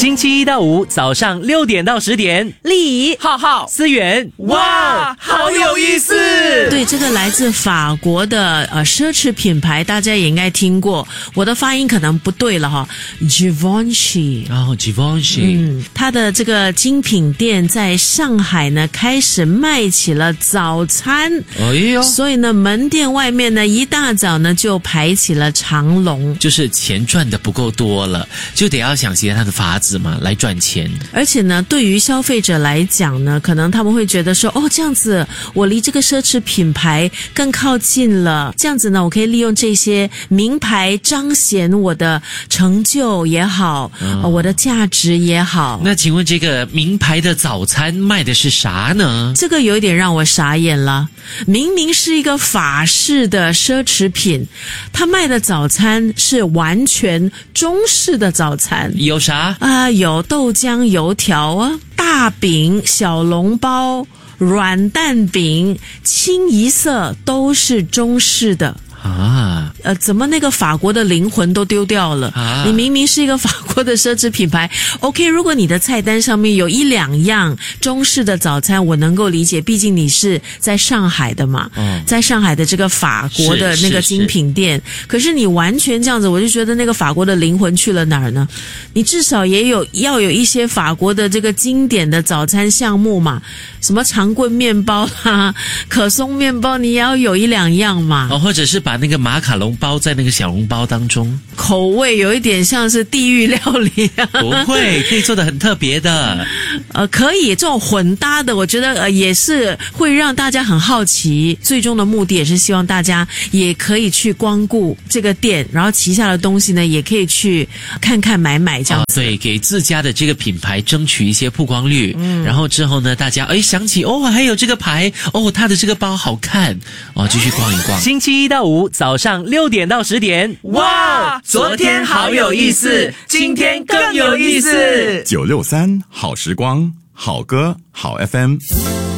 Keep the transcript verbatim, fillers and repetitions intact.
星期一到五早上六点到十点， 丽浩浩思源， 哇，好有意思。 对，这个来自法国的呃奢侈品牌，大家也应该听过。我的发音可能不对了哈 ，Givenchy。 哦 ，Givenchy， 嗯，它的这个精品店在上海呢，开始卖起了早餐。 哎呦， 所以呢，门店外面呢，一大早呢就排起了长龙。 就是钱赚的不够多了，就得要想其他的法子嘛，来赚钱。 而且呢，对于消费者来讲呢，可能他们会觉得说，哦，这样子我离这个奢侈品牌更靠近了。这样子呢，我可以利用这些名牌彰显我的成就也好， 嗯呃、我的价值也好。 那请问这个名牌的早餐卖的是啥呢？ 这个有一点让我傻眼了。明明是一个法式的奢侈品，他卖的早餐是完全中式的早餐。 有啥啊、呃，有豆浆油条啊，大饼、小笼包、软蛋饼，清一色都是中式的。 啊？ 呃，怎么那个法国的灵魂都丢掉了？ 啊、 你明明是一个法国的奢侈品牌 ，OK， 如果你的菜单上面有一两样中式的早餐，我能够理解，毕竟你是在上海的嘛， 嗯、 在上海的这个法国的那个精品店，可是你完全这样子，我就觉得那个法国的灵魂去了哪儿呢？你至少也有要有一些法国的这个经典的早餐项目嘛，什么长棍面包啦、可松面包，你也要有一两样嘛， 哦，或者是把那个马卡龙包在那个小笼包当中， 口味有一点像是地狱料理啊。 不会，可以做得很特别的。 呃，可以这种混搭的，我觉得呃也是会让大家很好奇。最终的目的也是希望大家也可以去光顾这个店，然后旗下的东西呢也可以去看看买买这样子。 哦、对，给自家的这个品牌争取一些曝光率。嗯，然后之后呢，大家哎想起哦还有这个牌哦，它的这个包好看哦，就去逛一逛。星期一到五早上六点到十点， 哇，昨天好有意思，今天更有意思。 九六三好时光，好歌好 F M。